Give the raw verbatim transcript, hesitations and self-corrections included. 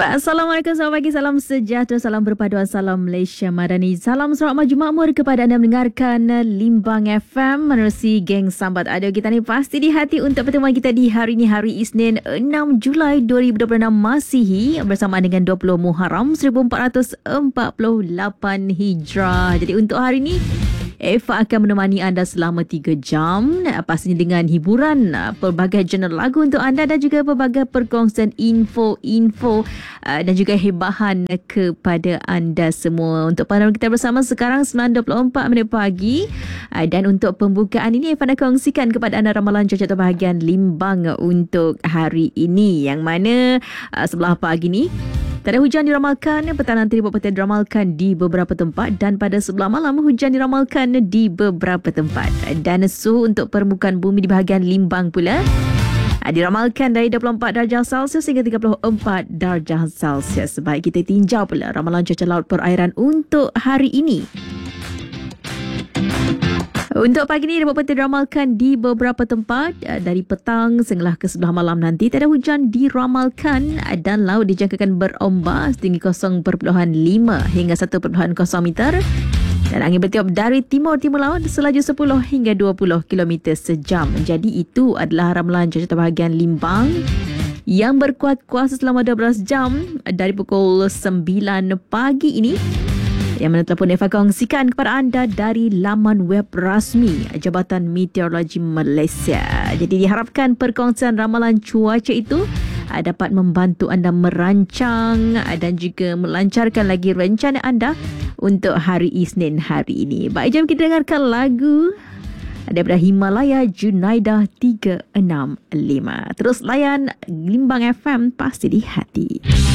Assalamualaikum, selamat pagi, salam sejahtera, salam berpaduan, salam Malaysia Madani. Salam selamat maju makmur kepada anda mendengarkan Limbang F M menerusi geng Sambat Audio kita ni pasti di hati untuk pertemuan kita di hari ini, hari Isnin enam Julai dua ribu dua puluh enam Masihi bersama dengan dua puluh Muharram seribu empat ratus empat puluh lapan Hijrah. Jadi untuk hari ini Eva akan menemani anda selama tiga jam, pastinya dengan hiburan, pelbagai genre lagu untuk anda dan juga pelbagai perkongsian info-info dan juga hebahan kepada anda semua. Untuk pandangan kita bersama sekarang sembilan dua puluh empat minit pagi, dan untuk pembukaan ini Eva nak kongsikan kepada anda ramalan cuaca terbahagian Limbang untuk hari ini, yang mana sebelah pagi ni tak ada hujan diramalkan, petang nanti petang diramalkan di beberapa tempat, dan pada sebelah malam hujan diramalkan di beberapa tempat. Dan suhu untuk permukaan bumi di bahagian Limbang pula diramalkan dari dua puluh empat darjah Celsius hingga tiga puluh empat darjah Celsius. Baik, kita tinjau pula ramalan cuaca laut perairan untuk hari ini. Untuk pagi ini dapat diramalkan di beberapa tempat dari petang sehinggalah ke sebelah malam nanti tak ada hujan diramalkan, dan laut dijangkakan berombak setinggi kosong perpuluhan lima hingga satu perpuluhan kosong meter, dan angin bertiup dari timur-timur laut selaju sepuluh hingga dua puluh kilometer sejam. Jadi itu adalah ramalan cuaca terbahagian Limbang yang berkuat kuasa selama dua belas jam dari pukul sembilan pagi ini, yang mana telah pun Eva kongsikan kepada anda dari laman web rasmi Jabatan Meteorologi Malaysia. Jadi diharapkan perkongsian ramalan cuaca itu dapat membantu anda merancang dan juga melancarkan lagi rencana anda untuk hari Isnin hari ini. Baik, jom kita dengarkan lagu daripada Himalaya Junaidah tiga enam lima. Terus layan Limbang F M, pasti di hati.